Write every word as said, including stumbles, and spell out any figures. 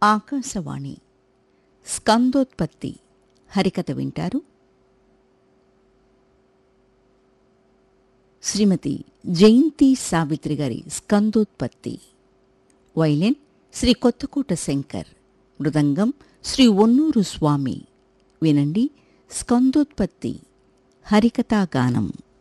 ఆకాశవాణి స్కందోత్పత్తి హరికథ వింటారు. శ్రీమతి జయంతి సావిత్రి గారి స్కందోత్పత్తి. వైలిన్ శ్రీ కొత్తకోట శంకర్. మృదంగం శ్రీ ఒన్నూరు స్వామి. వినండి స్కందోత్పత్తి హరికథాగానం.